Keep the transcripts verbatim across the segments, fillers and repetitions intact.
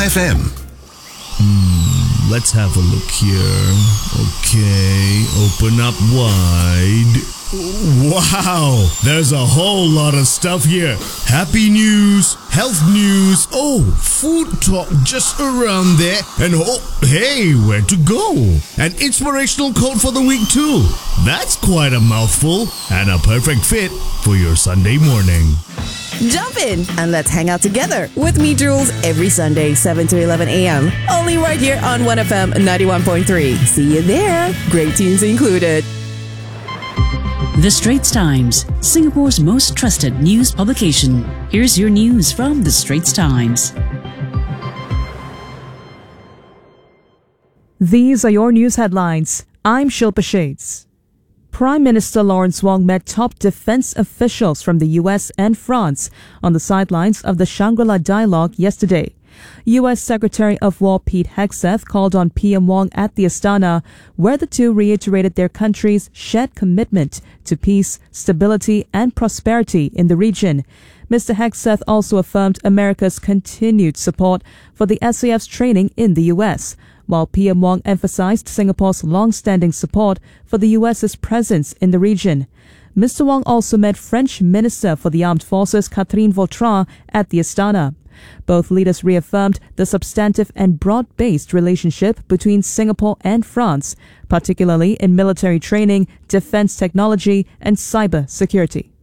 F M. Hmm, let's have a look here. Okay, open up wide. Wow, there's a whole lot of stuff here. Happy news, health news, oh, food talk just around there, and oh, hey, where to go? An inspirational quote for the week too. That's quite a mouthful and a perfect fit for your Sunday morning. Jump in and let's hang out together with me, Jules, every Sunday, seven to eleven a.m. Only right here on one F M ninety-one point three. See you there. Great tunes included. The Straits Times, Singapore's most trusted news publication. Here's your news from The Straits Times. These are your news headlines. I'm Shilpa Shades. Prime Minister Lawrence Wong met top defense officials from the U S and France on the sidelines of the Shangri-La Dialogue yesterday. U S Secretary of War Pete Hegseth called on P M Wong at the Astana, where the two reiterated their country's shared commitment to peace, stability and prosperity in the region. Mister Hegseth also affirmed America's continued support for the S A F's training in the U S, while P M Wong emphasized Singapore's long-standing support for the U S's presence in the region. Mister Wong also met French Minister for the Armed Forces Catherine Vautrin at the Astana. Both leaders reaffirmed the substantive and broad-based relationship between Singapore and France, particularly in military training, defense technology, and cyber security.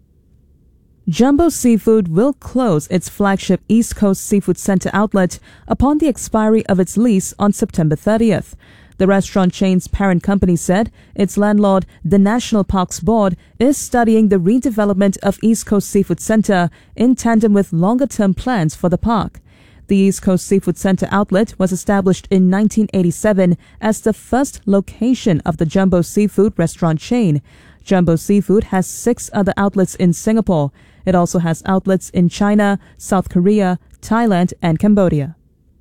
Jumbo Seafood will close its flagship East Coast Seafood Centre outlet upon the expiry of its lease on September thirtieth. The restaurant chain's parent company said its landlord, the National Parks Board, is studying the redevelopment of East Coast Seafood Centre in tandem with longer-term plans for the park. The East Coast Seafood Centre outlet was established in nineteen eighty-seven as the first location of the Jumbo Seafood restaurant chain. Jumbo Seafood has six other outlets in Singapore. It also has outlets in China, South Korea, Thailand, and Cambodia.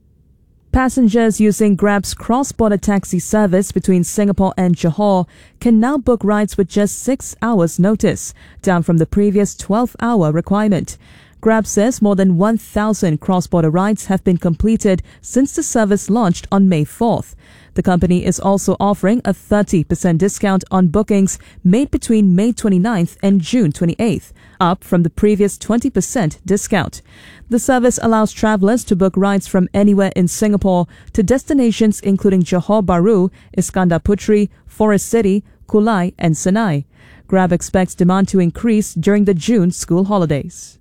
Passengers using Grab's cross-border taxi service between Singapore and Johor can now book rides with just six hours notice, down from the previous twelve-hour requirement. Grab says more than one thousand cross-border rides have been completed since the service launched on May fourth. The company is also offering a thirty percent discount on bookings made between May twenty-ninth and June twenty-eighth, up from the previous twenty percent discount. The service allows travelers to book rides from anywhere in Singapore to destinations including Johor Bahru, Iskandar Putri, Forest City, Kulai, and Senai. Grab expects demand to increase during the June school holidays.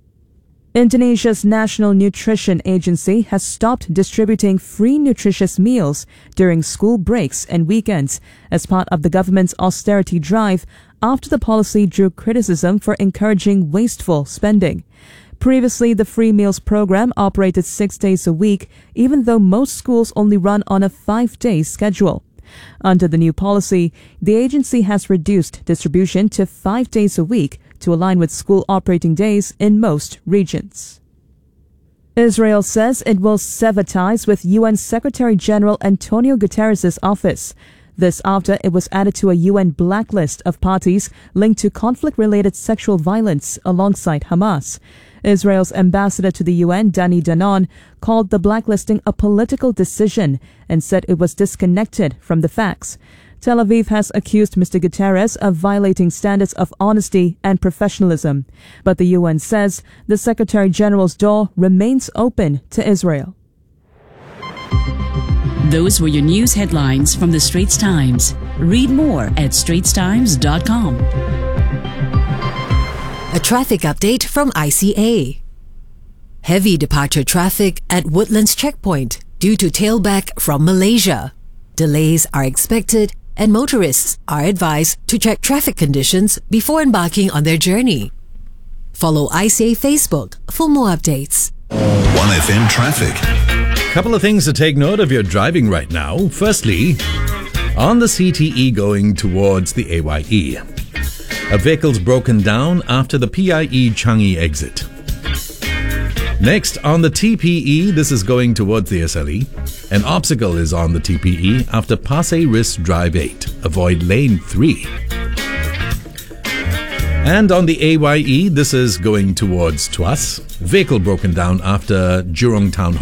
Indonesia's National Nutrition Agency has stopped distributing free nutritious meals during school breaks and weekends as part of the government's austerity drive after the policy drew criticism for encouraging wasteful spending. Previously, the free meals program operated six days a week, even though most schools only run on a five-day schedule. Under the new policy, the agency has reduced distribution to five days a week to align with school operating days in most regions. Israel says it will sever ties with U N Secretary-General Antonio Guterres' office. This after it was added to a U N blacklist of parties linked to conflict-related sexual violence alongside Hamas. Israel's ambassador to the U N, Dani Danon, called the blacklisting a political decision and said it was disconnected from the facts. Tel Aviv has accused Mister Guterres of violating standards of honesty and professionalism, but the U N says the Secretary-General's door remains open to Israel. Those were your news headlines from The Straits Times. Read more at straits times dot com. A traffic update from I C A. Heavy departure traffic at Woodlands Checkpoint due to tailback from Malaysia. Delays are expected and motorists are advised to check traffic conditions before embarking on their journey. Follow I C A Facebook for more updates. one F M traffic. Couple of things to take note of you're driving right now. Firstly, on the C T E going towards the A Y E, a vehicle's broken down after the P I E Changi exit. Next, on the T P E, this is going towards the S L E. An obstacle is on the T P E after Pasir Ris Drive eight. Avoid lane three. And on the A Y E, this is going towards Tuas. Vehicle broken down after Jurong Town